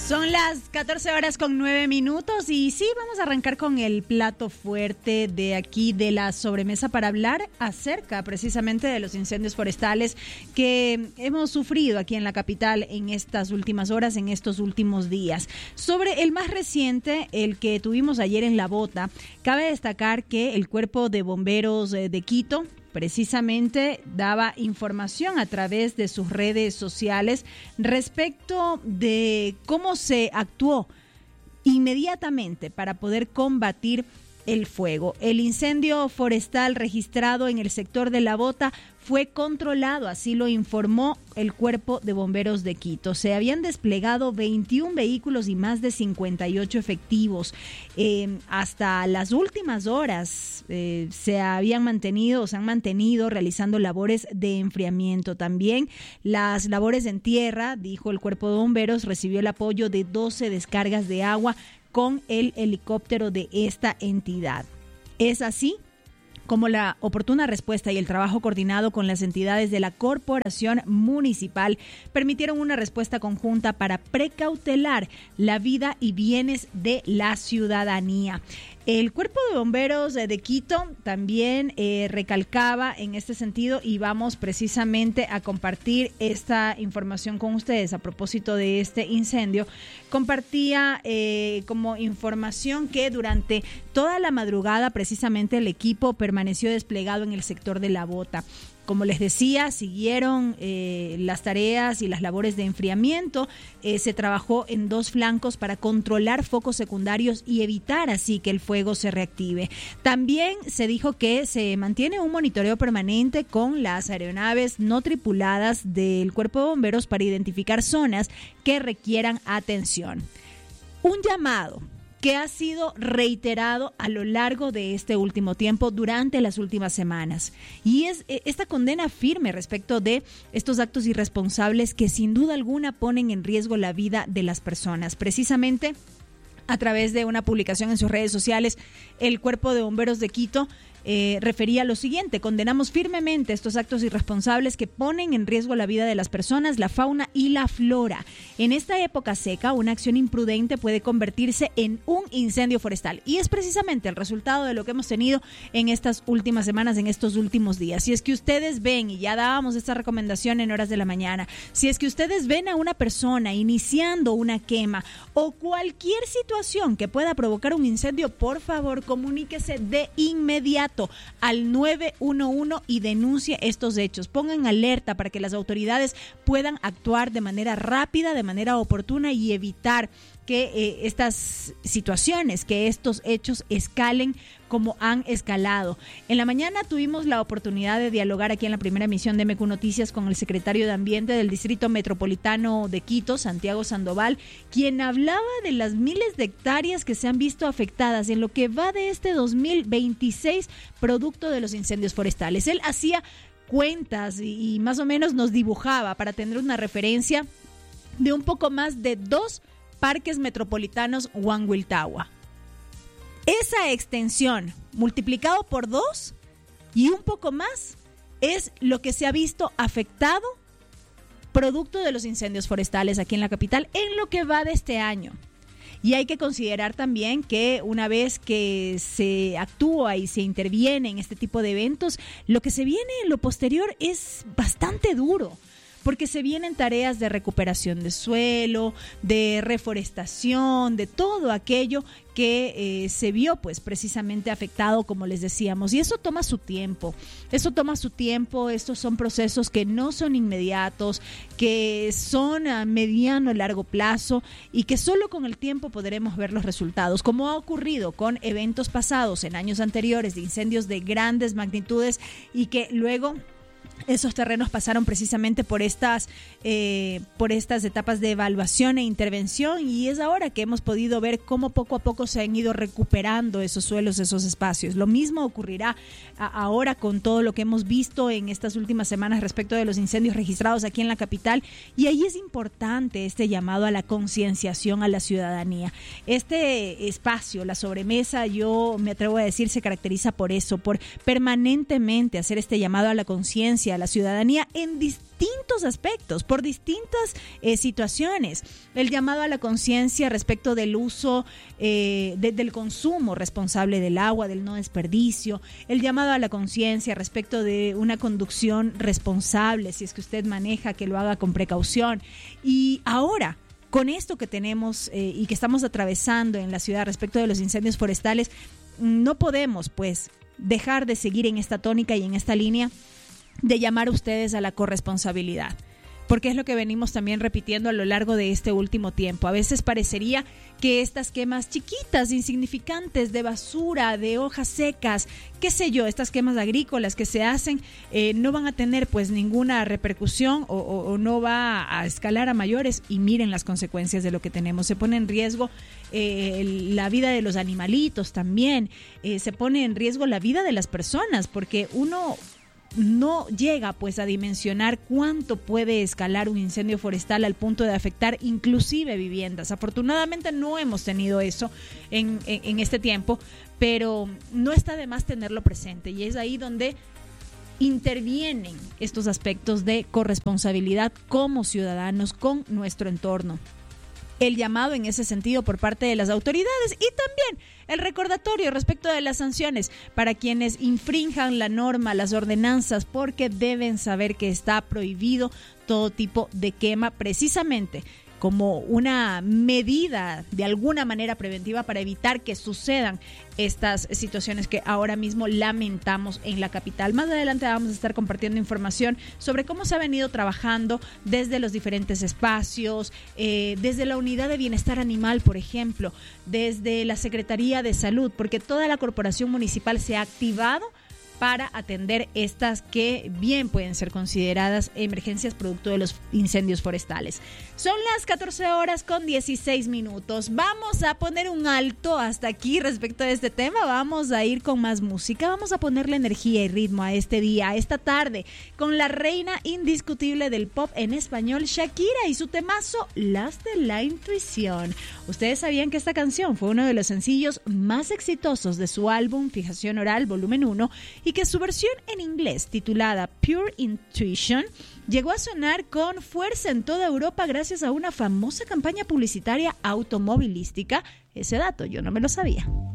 Son las 14:09 y sí, vamos a arrancar con el plato fuerte de aquí de la sobremesa para hablar acerca precisamente de los incendios forestales que hemos sufrido aquí en la capital en estas últimas horas, en estos últimos días. Sobre el más reciente, el que tuvimos ayer en La Bota, cabe destacar que el Cuerpo de Bomberos de Quito precisamente daba información a través de sus redes sociales respecto de cómo se actuó inmediatamente para poder combatir el fuego. El incendio forestal registrado en el sector de La Bota fue controlado, así lo informó el Cuerpo de Bomberos de Quito. Se habían desplegado 21 vehículos y más de 58 efectivos. Hasta las últimas horas se han mantenido realizando labores de enfriamiento. También las labores en tierra, dijo el Cuerpo de Bomberos, recibió el apoyo de 12 descargas de agua con el helicóptero de esta entidad. Es así como la oportuna respuesta y el trabajo coordinado con las entidades de la corporación municipal permitieron una respuesta conjunta para precautelar la vida y bienes de la ciudadanía. El Cuerpo de Bomberos de Quito también recalcaba en este sentido, y vamos precisamente a compartir esta información con ustedes a propósito de este incendio. Compartía como información que durante toda la madrugada precisamente el equipo permaneció desplegado en el sector de La Bota. Como les decía, siguieron las tareas y las labores de enfriamiento. Se trabajó en dos flancos para controlar focos secundarios y evitar así que el fuego se reactive. También se dijo que se mantiene un monitoreo permanente con las aeronaves no tripuladas del Cuerpo de Bomberos para identificar zonas que requieran atención. Un llamado que ha sido reiterado a lo largo de este último tiempo, durante las últimas semanas. Y es esta condena firme respecto de estos actos irresponsables que sin duda alguna ponen en riesgo la vida de las personas. Precisamente a través de una publicación en sus redes sociales, el Cuerpo de Bomberos de Quito refería lo siguiente: condenamos firmemente estos actos irresponsables que ponen en riesgo la vida de las personas, la fauna y la flora. En esta época seca, una acción imprudente puede convertirse en un incendio forestal, y es precisamente el resultado de lo que hemos tenido en estas últimas semanas, en estos últimos días. Si es que ustedes ven, y ya dábamos esta recomendación en horas de la mañana, si es que ustedes ven a una persona iniciando una quema o cualquier situación que pueda provocar un incendio, por favor comuníquese de inmediato al 911 y denuncie estos hechos. Pongan alerta para que las autoridades puedan actuar de manera rápida, de manera oportuna, y evitar que estas situaciones, que estos hechos escalen como han escalado. En la mañana tuvimos la oportunidad de dialogar aquí en la primera emisión de MQ Noticias con el secretario de Ambiente del Distrito Metropolitano de Quito, Santiago Sandoval, quien hablaba de las miles de hectáreas que se han visto afectadas en lo que va de este 2026 producto de los incendios forestales. Él hacía cuentas y más o menos nos dibujaba para tener una referencia de un poco más de 2 parques metropolitanos Huanhuiltahua. Esa extensión multiplicado por 2 y un poco más es lo que se ha visto afectado producto de los incendios forestales aquí en la capital en lo que va de este año. Y hay que considerar también que una vez que se actúa y se interviene en este tipo de eventos, lo que se viene en lo posterior es bastante duro, porque se vienen tareas de recuperación de suelo, de reforestación, de todo aquello que se vio pues precisamente afectado, como les decíamos, y eso toma su tiempo. Estos son procesos que no son inmediatos, que son a mediano o largo plazo, y que solo con el tiempo podremos ver los resultados, como ha ocurrido con eventos pasados en años anteriores de incendios de grandes magnitudes, y que luego esos terrenos pasaron precisamente por estas etapas de evaluación e intervención, y es ahora que hemos podido ver cómo poco a poco se han ido recuperando esos suelos, esos espacios. Lo mismo ocurrirá ahora con todo lo que hemos visto en estas últimas semanas respecto de los incendios registrados aquí en la capital, y ahí es importante este llamado a la concienciación a la ciudadanía. Este espacio, la sobremesa, yo me atrevo a decir, se caracteriza por eso, por permanentemente hacer este llamado a la conciencia conciencia a la ciudadanía en distintos aspectos, por distintas situaciones. El llamado a la conciencia respecto del uso, del consumo responsable del agua, del no desperdicio. El llamado a la conciencia respecto de una conducción responsable, si es que usted maneja, que lo haga con precaución. Y ahora, con esto que tenemos y que estamos atravesando en la ciudad respecto de los incendios forestales, no podemos pues dejar de seguir en esta tónica y en esta línea de llamar a ustedes a la corresponsabilidad, porque es lo que venimos también repitiendo a lo largo de este último tiempo. A veces parecería que estas quemas chiquitas, insignificantes, de basura, de hojas secas, qué sé yo, estas quemas agrícolas que se hacen, no van a tener pues ninguna repercusión o no va a escalar a mayores, y miren las consecuencias de lo que tenemos. Se pone en riesgo la vida de los animalitos también, se pone en riesgo la vida de las personas, porque uno no llega pues a dimensionar cuánto puede escalar un incendio forestal al punto de afectar inclusive viviendas. Afortunadamente no hemos tenido eso en este tiempo, pero no está de más tenerlo presente, y es ahí donde intervienen estos aspectos de corresponsabilidad como ciudadanos con nuestro entorno. El llamado en ese sentido por parte de las autoridades, y también el recordatorio respecto de las sanciones para quienes infrinjan la norma, las ordenanzas, porque deben saber que está prohibido todo tipo de quema, precisamente como una medida de alguna manera preventiva para evitar que sucedan estas situaciones que ahora mismo lamentamos en la capital. Más adelante vamos a estar compartiendo información sobre cómo se ha venido trabajando desde los diferentes espacios, desde la Unidad de Bienestar Animal, por ejemplo, desde la Secretaría de Salud, porque toda la corporación municipal se ha activado para atender estas que bien pueden ser consideradas emergencias producto de los incendios forestales. Son las 14:16. Vamos a poner un alto hasta aquí respecto a este tema. Vamos a ir con más música. Vamos a ponerle energía y ritmo a este día, a esta tarde, con la reina indiscutible del pop en español, Shakira, y su temazo Las de la Intuición. Ustedes sabían que esta canción fue uno de los sencillos más exitosos de su álbum Fijación Oral Volumen 1, y que su versión en inglés, titulada Pure Intuition, llegó a sonar con fuerza en toda Europa gracias a una famosa campaña publicitaria automovilística. Ese dato yo no me lo sabía.